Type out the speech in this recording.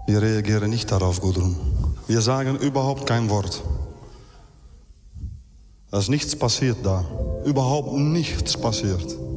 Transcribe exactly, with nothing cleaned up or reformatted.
Wir reagieren nicht darauf, Gudrun. Wir sagen überhaupt kein Wort. Da ist nichts passiert da. Überhaupt nichts passiert.